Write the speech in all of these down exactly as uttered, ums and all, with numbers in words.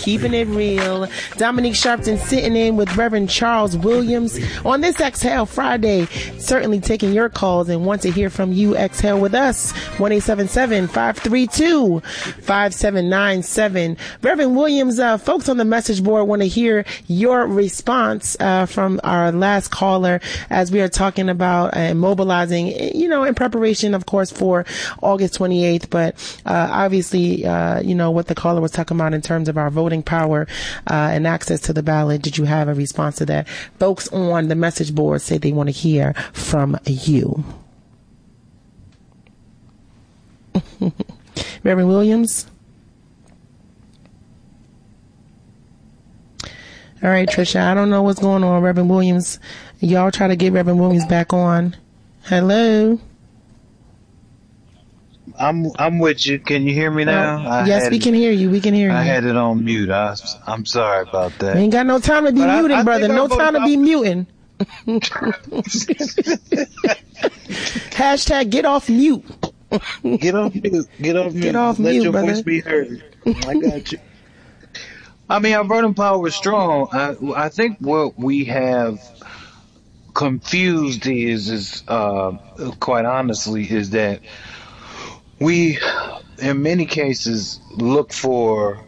keeping it real. Dominique Sharpton sitting in with Reverend Charles Williams on this Exhale Friday. Certainly taking your calls and want to hear from you. Exhale with us. one eight seven seven, five three two, five seven nine seven. Reverend Williams, uh, folks on the message board want to hear your response uh, from our last caller as we are talking about uh, mobilizing, you know, in preparation, of course, for August twenty-eighth. But uh, obviously, uh, you know, what the caller was talking about in terms of our voting power uh, and access to the ballot. Did you have a response to that? Folks on the message board say they want to hear from you. Reverend Williams? All right, Trisha, I don't know what's going on, Reverend Williams. Y'all try to get Reverend Williams back on. Hello? I'm I'm with you. Can you hear me now? Oh, yes, we can hear you. We can hear you. I had it on mute. I, I'm sorry about that. We ain't got no time to be but muting, I, I brother. No time to be muting. Hashtag get off mute. Get off mute. Get off mute. Get off Let mute, your brother. voice be heard. I got you. I mean, our voting power is strong. I, I think what we have confused is, is uh, quite honestly, is that we, in many cases, look for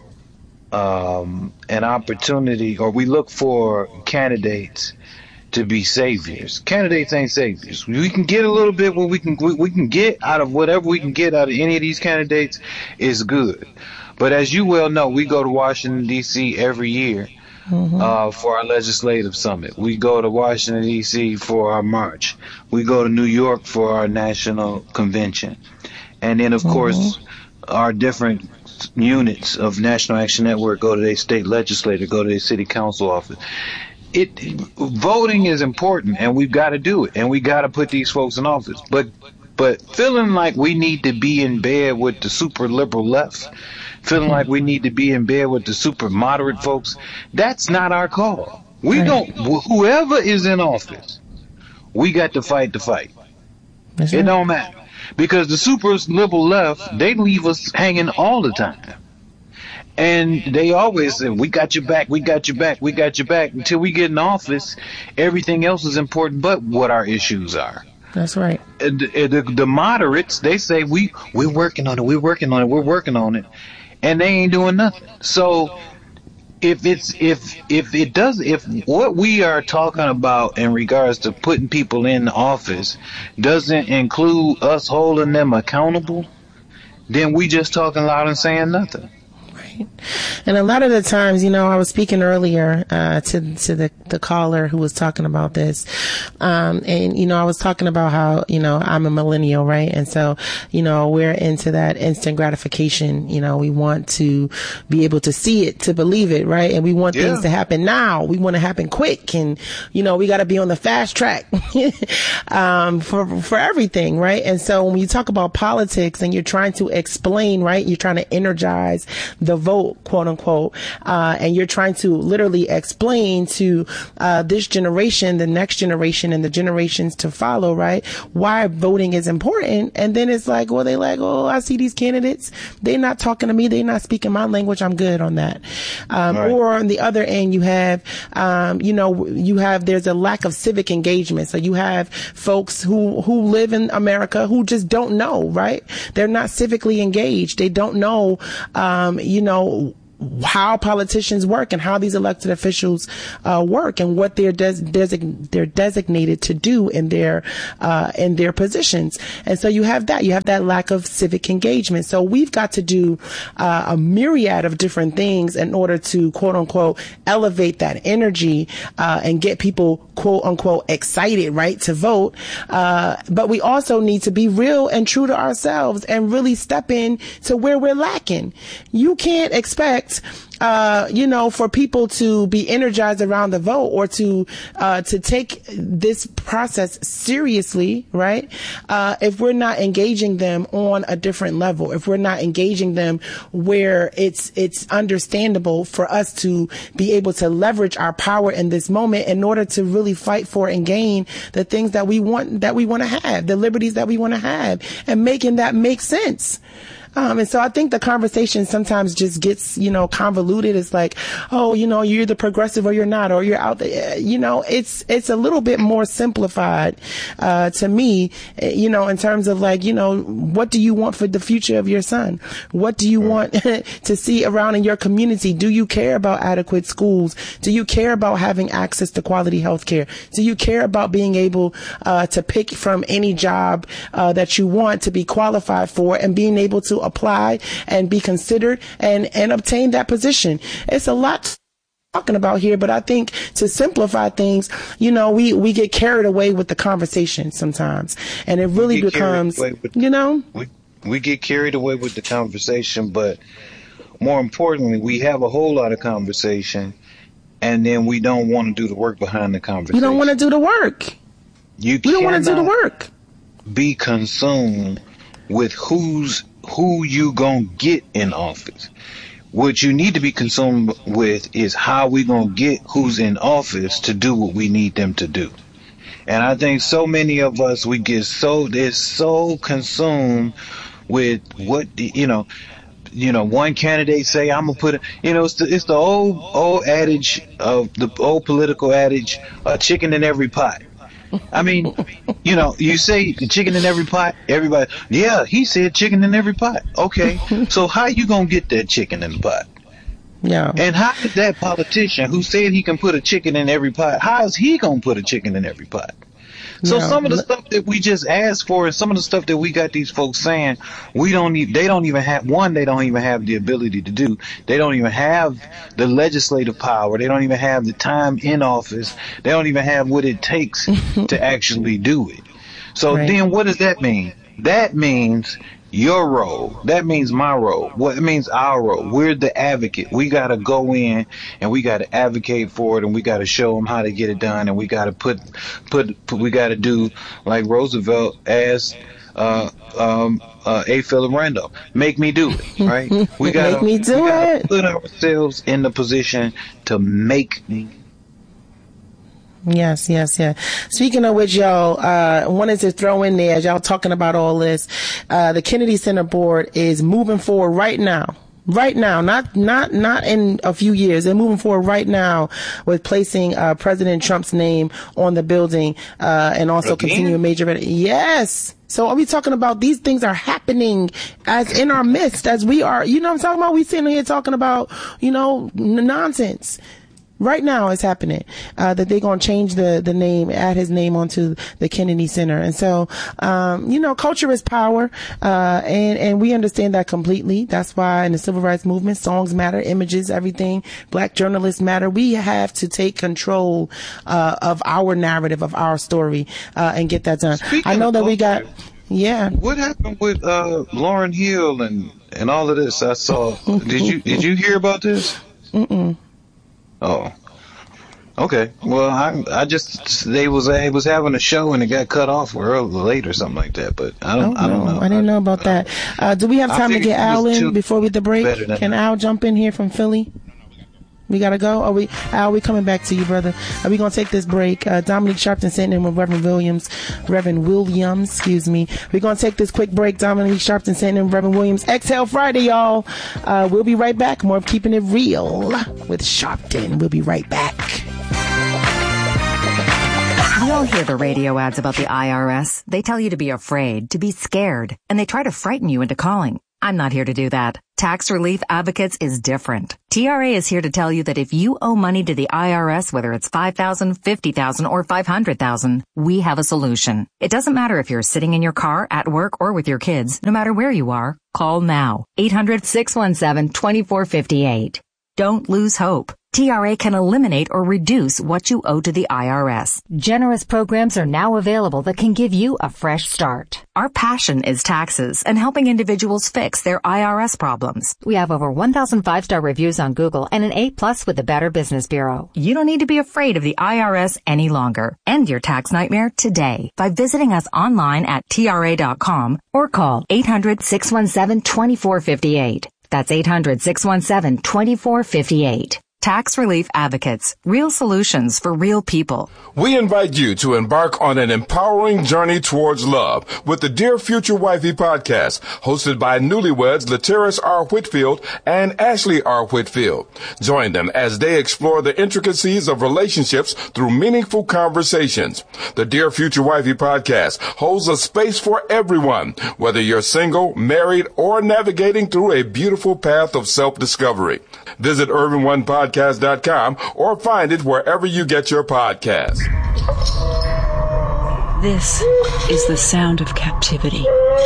um, an opportunity, or we look for candidates to be saviors. Candidates ain't saviors. We can get a little bit what we can we, we can get out of whatever we can get out of any of these candidates is good. But as you well know, we go to Washington, D C every year mm-hmm. uh, for our legislative summit. We go to Washington, D C for our march. We go to New York for our national convention. And then, of mm-hmm. course, our different units of National Action Network go to their state legislature, go to their city council office. It voting is important, and we've got to do it, and we got to put these folks in office. But but feeling like we need to be in bed with the super liberal left, feeling like we need to be in bed with the super moderate folks, that's not our call. We right. don't. Whoever is in office, we got to fight the fight. That's it right. Don't matter. Because the super liberal left, they leave us hanging all the time. And they always say, we got your back, we got your back, we got your back. Until we get in office, everything else is important but what our issues are. That's right. And the, the, the moderates, they say, we, we're working on it, we're working on it, we're working on it. And they ain't doing nothing. So if it's if if it does if what we are talking about in regards to putting people in office doesn't include us holding them accountable, then we just talking loud and saying nothing. Right. And a lot of the times, you know, I was speaking earlier uh, to to the, the caller who was talking about this. Um, and, you know, I was talking about how, you know, I'm a millennial, right? And so, you know, we're into that instant gratification. You know, we want to be able to see it, to believe it, right? And we want yeah. things to happen now. We want to happen quick. And, you know, we got to be on the fast track um, for, for everything, right? And so when you talk about politics and you're trying to explain, right, you're trying to energize the vote, quote unquote, uh, and you're trying to literally explain to uh, this generation, the next generation, and the generations to follow, right, why voting is important. And then it's like, well, they like, oh, I see these candidates. They're not talking to me. They're not speaking my language. I'm good on that. Um, right. Or on the other end, you have, um, you know, you have, there's a lack of civic engagement. So you have folks who, who live in America who just don't know, right? They're not civically engaged. They don't know, um, you know, how politicians work and how these elected officials uh, work and what they're des- design- they're designated to do in their uh, in their positions. And so you have that you have that lack of civic engagement. So we've got to do uh, a myriad of different things in order to quote unquote elevate that energy uh, and get people quote unquote excited, right, to vote. Uh, but we also need to be real and true to ourselves and really step in to where we're lacking. You can't expect Uh, you know, for people to be energized around the vote or to, uh, to take this process seriously, right? Uh, if we're not engaging them on a different level, if we're not engaging them where it's, it's understandable for us to be able to leverage our power in this moment in order to really fight for and gain the things that we want, that we want to have, the liberties that we want to have, and making that make sense. Um, and so I think the conversation sometimes just gets, you know, convoluted. It's like, oh, you know, you're the progressive or you're not, or you're out there. You know, it's, it's a little bit more simplified, uh, to me, you know, in terms of like, you know, what do you want for the future of your son? What do you want to see around in your community? Do you care about adequate schools? Do you care about having access to quality health care? Do you care about being able, uh, to pick from any job, uh, that you want to be qualified for and being able to apply and be considered and, and obtain that position? It's a lot talking about here, but I think to simplify things, you know, we, we get carried away with the conversation sometimes, and it really becomes, with, you know, we, we get carried away with the conversation, but more importantly, we have a whole lot of conversation, and then we don't want to do the work behind the conversation. You don't want to do the work. You, you don't want to do the work. Be consumed with who's who you gonna get in office. What you need to be consumed with is how we gonna get who's in office to do what we need them to do. And I think so many of us, we get so, they're so consumed with what, you know, you know, one candidate say, I'm gonna put it, you know, it's the, it's the old, old adage of the old political adage, uh, chicken in every pot. I mean, you know, you say chicken in every pot, everybody, yeah, he said chicken in every pot. Okay, so how you gonna get that chicken in the pot? Yeah. And how is that politician who said he can put a chicken in every pot, how is he gonna put a chicken in every pot? So yeah. Some of the stuff that we just asked for and some of the stuff that we got these folks saying, we don't need, they don't even have, one, they don't even have the ability to do. They don't even have the legislative power. They don't even have the time in office. They don't even have what it takes to actually do it. So right. Then what does that mean? That means your role. That means my role. What it means our role. We're the advocate. We got to go in and we got to advocate for it, and we got to show them how to get it done, and we got to put, put, put we got to do like Roosevelt asked uh, um, uh, A. Philip Randolph, make me do it, right? We got to make me do it. Put ourselves in the position to make Yes, yes, yes. Speaking of which, y'all, uh, wanted to throw in there, as y'all talking about all this, uh, the Kennedy Center board is moving forward right now. Right now, not, not, not in a few years. They're moving forward right now with placing, uh, President Trump's name on the building, uh, and also Again? continuing major, yes. So are we talking about these things are happening as in our midst, as we are, you know what I'm talking about? We sitting here talking about, you know, n- nonsense. Right now it's happening, uh, that they're going to change the, the name, add his name onto the Kennedy Center. And so, um, you know, culture is power, uh, and, and we understand that completely. That's why in the civil rights movement, songs matter, images, everything, black journalists matter. We have to take control, uh, of our narrative, of our story, uh, and get that done. Speaking I know that culture, we got, yeah. What happened with, uh, Lauryn Hill and, and all of this? I saw, did you, did you hear about this? Mm-mm. Oh, okay. Well, I I just they was they was having a show and it got cut off early late or something like that. But I don't oh, I don't no. know. I didn't know about that. Uh, do we have time to get Al in before we the break? Can Al jump in here from Philly? We gotta go. Are we, Al, we coming back to you, brother. Are we gonna take this break? Uh, Dominique Sharpton sitting in with Reverend Williams, Reverend Williams, excuse me. We're gonna take this quick break. Dominique Sharpton sitting in with Reverend Williams. Exhale Friday, y'all. Uh, we'll be right back. More of Keeping It Real with Sharpton. We'll be right back. We all hear the radio ads about the I R S. They tell you to be afraid, to be scared, and they try to frighten you into calling. I'm not here to do that. Tax Relief Advocates is different. T R A is here to tell you that if you owe money to the I R S, whether it's five thousand dollars, fifty thousand dollars, or five hundred thousand dollars, we have a solution. It doesn't matter if you're sitting in your car, at work, or with your kids. No matter where you are, call now. eight hundred, six one seven, two four five eight. Don't lose hope. T R A can eliminate or reduce what you owe to the I R S. Generous programs are now available that can give you a fresh start. Our passion is taxes and helping individuals fix their I R S problems. We have over one thousand five-star reviews on Google and an A plus with the Better Business Bureau. You don't need to be afraid of the I R S any longer. End your tax nightmare today by visiting us online at T R A dot com or call eight hundred, six one seven, two four five eight. That's eight hundred, six one seven, two four five eight. Tax Relief Advocates. Real solutions for real people. We invite you to embark on an empowering journey towards love with the Dear Future Wifey podcast, hosted by newlyweds Lateris R. Whitfield and Ashley R. Whitfield. Join them as they explore the intricacies of relationships through meaningful conversations. The Dear Future Wifey podcast holds a space for everyone, whether you're single, married, or navigating through a beautiful path of self-discovery. Visit urban one podcast dot com or find it wherever you get your podcasts. This is the sound of captivity.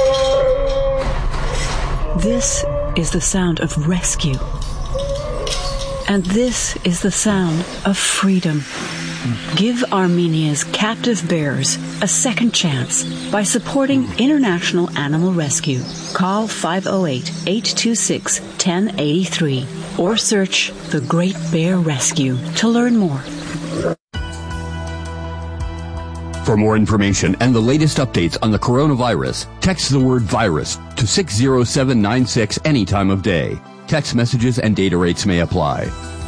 This is the sound of rescue. And this is the sound of freedom. Give Armenia's captive bears a second chance by supporting International Animal Rescue. Call five oh eight, eight two six, one oh eight three or search The Great Bear Rescue to learn more. For more information and the latest updates on the coronavirus, text the word virus to six zero seven nine six any time of day. Text messages and data rates may apply.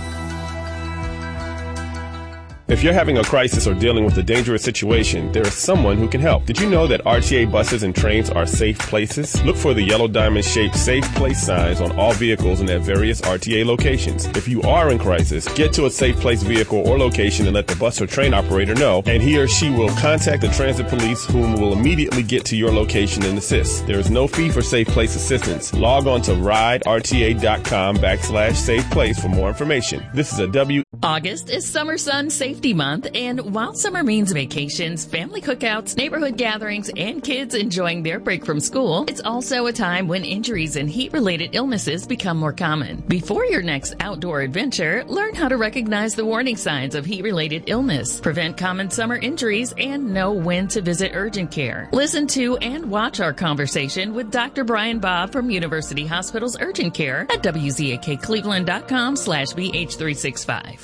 If you're having a crisis or dealing with a dangerous situation, there is someone who can help. Did you know that R T A buses and trains are safe places? Look for the yellow diamond-shaped safe place signs on all vehicles and at various R T A locations. If you are in crisis, get to a safe place vehicle or location and let the bus or train operator know, and he or she will contact the transit police, whom will immediately get to your location and assist. There is no fee for safe place assistance. Log on to riderta.com backslash safe place for more information. This is a W. August is Summer Sun Safety Month, and while summer means vacations, family cookouts, neighborhood gatherings, and kids enjoying their break from school, it's also a time when injuries and heat-related illnesses become more common. Before your next outdoor adventure, learn how to recognize the warning signs of heat-related illness, prevent common summer injuries, and know when to visit urgent care. Listen to and watch our conversation with Doctor Brian Bob from University Hospital's Urgent Care at W Z A K Cleveland dot com slash B H three sixty-five.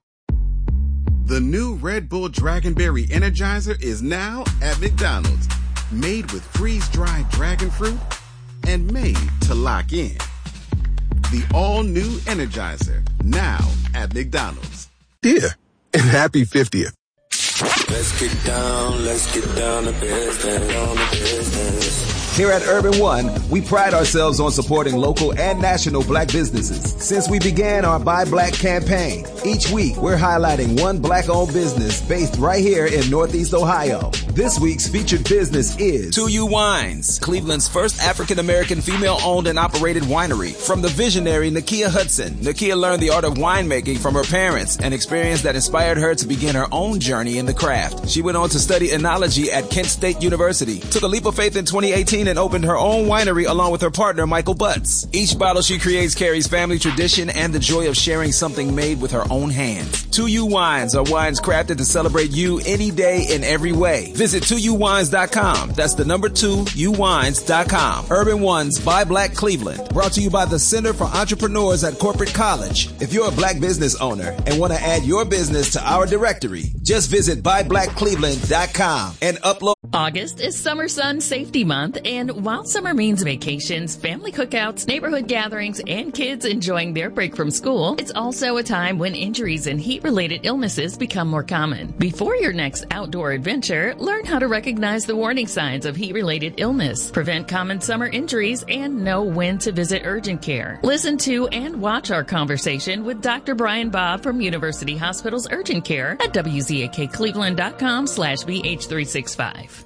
The new Red Bull Dragonberry Energizer is now at McDonald's. Made with freeze-dried dragon fruit and made to lock in. The all-new Energizer, now at McDonald's. Yeah, and happy fiftieth. Let's get down, let's get down to business, down to business. Here at Urban One, we pride ourselves on supporting local and national black businesses. Since we began our Buy Black campaign, each week we're highlighting one black-owned business based right here in Northeast Ohio. This week's featured business is two U Wines, Cleveland's first African-American female-owned and operated winery. From the visionary Nakia Hudson, Nakia learned the art of winemaking from her parents, an experience that inspired her to begin her own journey in the craft. She went on to study enology at Kent State University, took a leap of faith in twenty eighteen and opened her own winery along with her partner Michael Butts. Each bottle she creates carries family tradition and the joy of sharing something made with her own hands. two U Wines are wines crafted to celebrate you any day in every way. Visit two U wines dot com. That's the number two U wines dot com. Urban One's Buy Black Cleveland, brought to you by the Center for Entrepreneurs at Corporate College. If you're a black business owner and want to add your business to our directory, just visit buy black cleveland dot com and upload. August is Summer Sun Safety Month, and while summer means vacations, family cookouts, neighborhood gatherings, and kids enjoying their break from school, it's also a time when injuries and heat-related illnesses become more common. Before your next outdoor adventure, learn how to recognize the warning signs of heat-related illness, prevent common summer injuries, and know when to visit urgent care. Listen to and watch our conversation with Doctor Brian Bob from University Hospital's Urgent Care at W Z A K Cleveland dot com slash B H three sixty-five.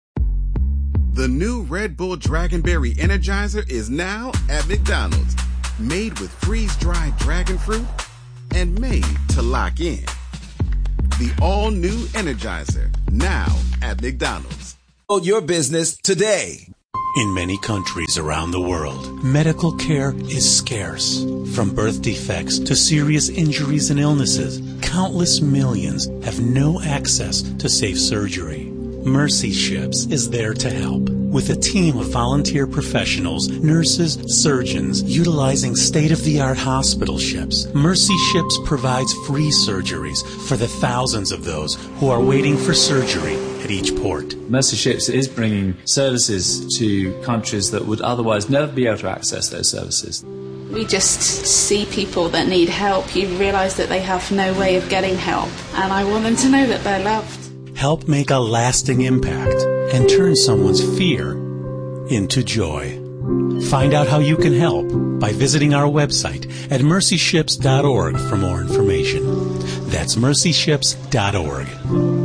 The new Red Bull Dragonberry Energizer is now at McDonald's. Made with freeze-dried dragon fruit and made to lock in. The all-new Energizer, now at McDonald's. Build your business today. In many countries around the world, medical care is scarce. From birth defects to serious injuries and illnesses, countless millions have no access to safe surgery. Mercy Ships is there to help. With a team of volunteer professionals, nurses, surgeons, utilizing state-of-the-art hospital ships, Mercy Ships provides free surgeries for the thousands of those who are waiting for surgery at each port. Mercy Ships is bringing services to countries that would otherwise never be able to access those services. We just see people that need help. You realize that they have no way of getting help. And I want them to know that they're loved. Help make a lasting impact and turn someone's fear into joy. Find out how you can help by visiting our website at mercy ships dot org for more information. That's mercy ships dot org.